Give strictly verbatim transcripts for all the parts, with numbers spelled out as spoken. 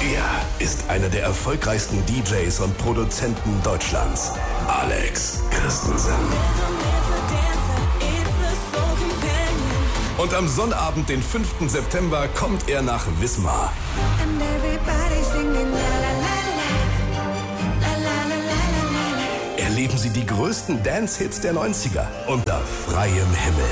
Er ist einer der erfolgreichsten D Js und Produzenten Deutschlands. Alex Christensen. Und am Sonnabend, den fünften September, kommt er nach Wismar. Erleben Sie die größten Dance-Hits der neunziger unter freiem Himmel.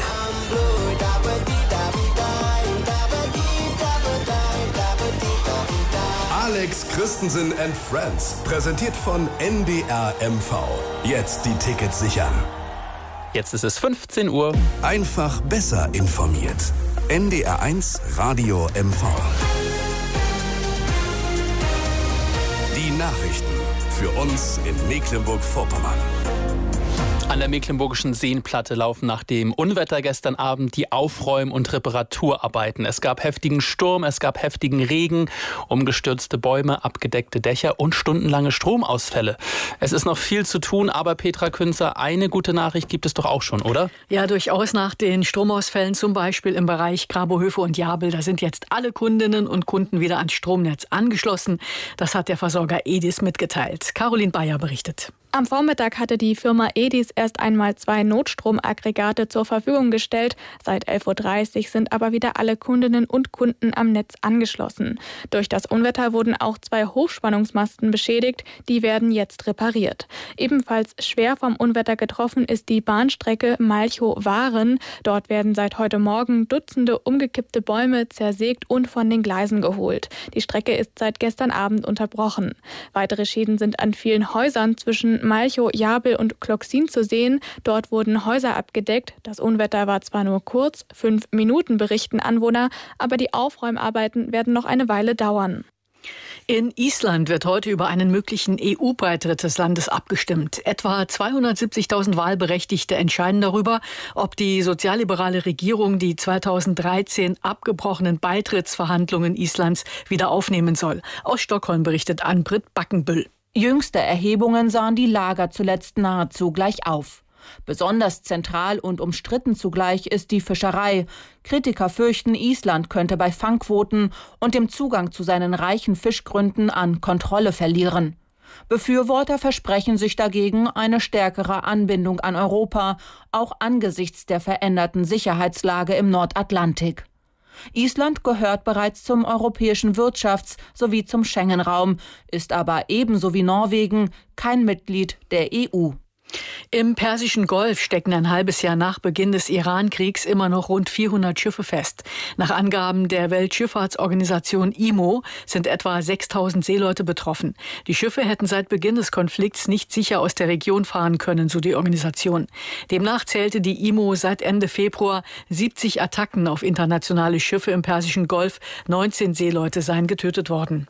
Alex Christensen and Friends, präsentiert von N D R M V. Jetzt die Tickets sichern. Jetzt ist es fünfzehn Uhr. Einfach besser informiert. N D R eins Radio M V. Die Nachrichten für uns in Mecklenburg-Vorpommern. An der Mecklenburgischen Seenplatte laufen nach dem Unwetter gestern Abend die Aufräum- und Reparaturarbeiten. Es gab heftigen Sturm, es gab heftigen Regen, umgestürzte Bäume, abgedeckte Dächer und stundenlange Stromausfälle. Es ist noch viel zu tun, aber Petra Künzer, eine gute Nachricht gibt es doch auch schon, oder? Ja, durchaus. Nach den Stromausfällen, zum Beispiel im Bereich Grabohöfe und Jabel, da sind jetzt alle Kundinnen und Kunden wieder ans Stromnetz angeschlossen. Das hat der Versorger E D I S mitgeteilt. Caroline Bayer berichtet. Am Vormittag hatte die Firma E D I S erst einmal zwei Notstromaggregate zur Verfügung gestellt. Seit elf Uhr dreißig sind aber wieder alle Kundinnen und Kunden am Netz angeschlossen. Durch das Unwetter wurden auch zwei Hochspannungsmasten beschädigt. Die werden jetzt repariert. Ebenfalls schwer vom Unwetter getroffen ist die Bahnstrecke Malchow-Waren. Dort werden seit heute Morgen Dutzende umgekippte Bäume zersägt und von den Gleisen geholt. Die Strecke ist seit gestern Abend unterbrochen. Weitere Schäden sind an vielen Häusern zwischen Malchow, Jabel und Kloxin zu sehen. Dort wurden Häuser abgedeckt. Das Unwetter war zwar nur kurz, fünf Minuten, berichten Anwohner, aber die Aufräumarbeiten werden noch eine Weile dauern. In Island wird heute über einen möglichen E U-Beitritt des Landes abgestimmt. Etwa zweihundertsiebzigtausend Wahlberechtigte entscheiden darüber, ob die sozialliberale Regierung die zweitausenddreizehn abgebrochenen Beitrittsverhandlungen Islands wieder aufnehmen soll. Aus Stockholm berichtet Ann-Britt Backenbüll. Jüngste Erhebungen sahen die Lager zuletzt nahezu gleich auf. Besonders zentral und umstritten zugleich ist die Fischerei. Kritiker fürchten, Island könnte bei Fangquoten und dem Zugang zu seinen reichen Fischgründen an Kontrolle verlieren. Befürworter versprechen sich dagegen eine stärkere Anbindung an Europa, auch angesichts der veränderten Sicherheitslage im Nordatlantik. Island gehört bereits zum europäischen Wirtschafts- sowie zum Schengen-Raum, ist aber ebenso wie Norwegen kein Mitglied der E U. Im Persischen Golf stecken ein halbes Jahr nach Beginn des Iran-Kriegs immer noch rund vierhundert Schiffe fest. Nach Angaben der Weltschifffahrtsorganisation I M O sind etwa sechstausend Seeleute betroffen. Die Schiffe hätten seit Beginn des Konflikts nicht sicher aus der Region fahren können, so die Organisation. Demnach zählte die I M O seit Ende Februar siebzig Attacken auf internationale Schiffe im Persischen Golf. neunzehn Seeleute seien getötet worden.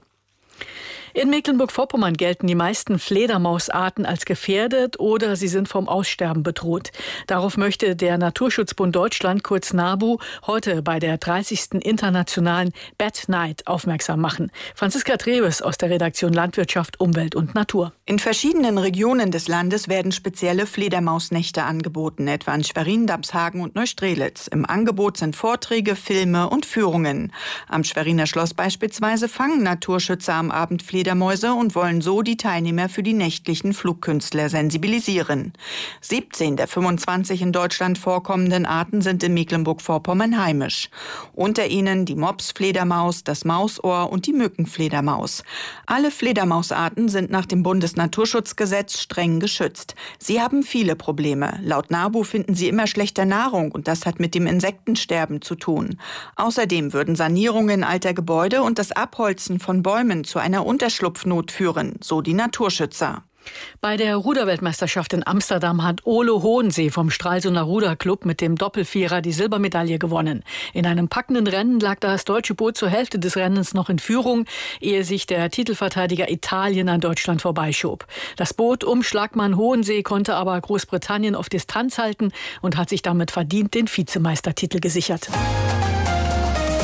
In Mecklenburg-Vorpommern gelten die meisten Fledermausarten als gefährdet oder sie sind vom Aussterben bedroht. Darauf möchte der Naturschutzbund Deutschland, kurz NABU, heute bei der dreißigsten internationalen Bat Night aufmerksam machen. Franziska Trebes aus der Redaktion Landwirtschaft, Umwelt und Natur. In verschiedenen Regionen des Landes werden spezielle Fledermausnächte angeboten, etwa in Schwerin, Dabshagen und Neustrelitz. Im Angebot sind Vorträge, Filme und Führungen. Am Schweriner Schloss beispielsweise fangen Naturschützer am Abend Fledermäuse und wollen so die Teilnehmer für die nächtlichen Flugkünstler sensibilisieren. siebzehn der fünfundzwanzig in Deutschland vorkommenden Arten sind in Mecklenburg-Vorpommern heimisch. Unter ihnen die Mops-Fledermaus, das Mausohr und die Mückenfledermaus. Alle Fledermausarten sind nach dem Bundesnaturschutzgesetz streng geschützt. Sie haben viele Probleme. Laut NABU finden sie immer schlechter Nahrung und das hat mit dem Insektensterben zu tun. Außerdem würden Sanierungen alter Gebäude und das Abholzen von Bäumen zu einer Unterschlupfnot führen, so die Naturschützer. Bei der Ruderweltmeisterschaft in Amsterdam hat Ole Hohensee vom Stralsunder Ruderclub mit dem Doppelvierer die Silbermedaille gewonnen. In einem packenden Rennen lag das deutsche Boot zur Hälfte des Rennens noch in Führung, ehe sich der Titelverteidiger Italien an Deutschland vorbeischob. Das Boot um Schlagmann Hohensee konnte aber Großbritannien auf Distanz halten und hat sich damit verdient den Vizemeistertitel gesichert.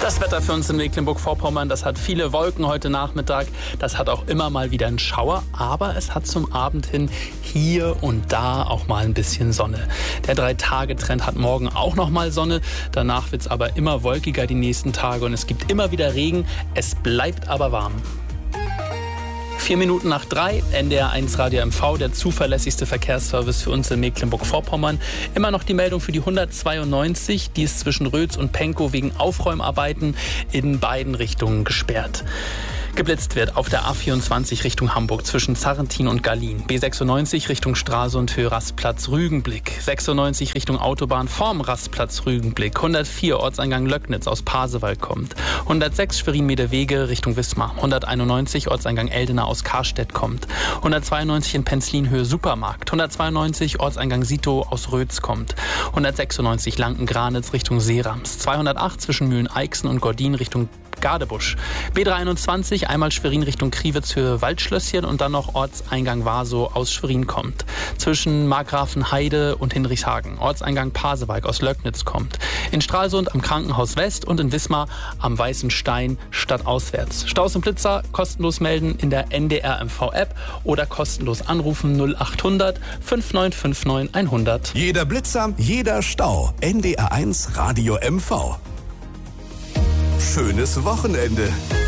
Das Wetter für uns in Mecklenburg-Vorpommern, das hat viele Wolken heute Nachmittag. Das hat auch immer mal wieder einen Schauer, aber es hat zum Abend hin hier und da auch mal ein bisschen Sonne. Der Drei-Tage-Trend hat morgen auch noch mal Sonne. Danach wird es aber immer wolkiger die nächsten Tage und es gibt immer wieder Regen. Es bleibt aber warm. Vier Minuten nach drei, N D R eins Radio M V, der zuverlässigste Verkehrsservice für uns in Mecklenburg-Vorpommern. Immer noch die Meldung für die hundertzweiundneunzig, die ist zwischen Rötz und Pankow wegen Aufräumarbeiten in beiden Richtungen gesperrt. Geblitzt wird auf der A vierundzwanzig Richtung Hamburg zwischen Zarrentin und Gallien. B sechsundneunzig Richtung Stralsund für Rastplatz Rügenblick. sechsundneunzig Richtung Autobahn vorm Rastplatz Rügenblick. hundertvier Ortseingang Löcknitz aus Pasewalk kommt. hundertsechs Schwerin-Meeder-Wege Richtung Wismar. hunderteinundneunzig Ortseingang Eldena aus Karstedt kommt. hundertzweiundneunzig in Penzlin-Höhe Supermarkt. hundertzweiundneunzig Ortseingang Sito aus Rötz kommt. hundertsechsundneunzig Lanken-Granitz Richtung Seerams. zweihundertacht zwischen Mühlen-Eichsen und Gordin Richtung Gardebusch. B dreihunderteinundzwanzig einmal Schwerin Richtung Kriwitz für Waldschlösschen und dann noch Ortseingang Warsow aus Schwerin kommt. Zwischen Markgrafenheide und Hinrichshagen. Ortseingang Pasewalk aus Löcknitz kommt. In Stralsund am Krankenhaus West und in Wismar am Weißen Stein stadtauswärts. Staus und Blitzer kostenlos melden in der N D R M V App oder kostenlos anrufen null achthundert fünfundneunzig neunundfünfzig hundert. Jeder Blitzer, jeder Stau. N D R eins Radio M V. Schönes Wochenende.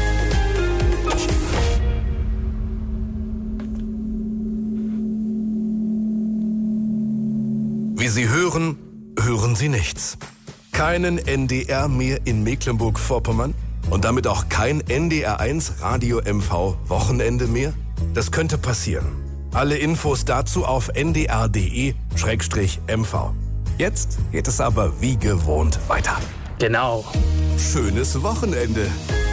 Wie Sie hören, hören Sie nichts. Keinen N D R mehr in Mecklenburg-Vorpommern und damit auch kein N D R eins Radio M V Wochenende mehr? Das könnte passieren. Alle Infos dazu auf n d r punkt d e slash m v. Jetzt geht es aber wie gewohnt weiter. Genau. Schönes Wochenende.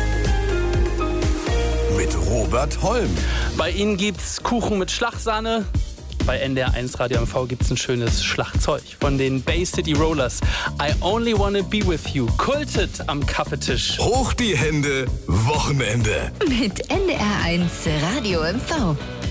Mit Robert Holm. Bei Ihnen gibt's Kuchen mit Schlagsahne. Bei N D R eins Radio M V gibt's ein schönes Schlagzeug von den Bay City Rollers. I Only Wanna Be With You. Kultet am Kaffeetisch. Hoch die Hände, Wochenende. Mit N D R eins Radio M V.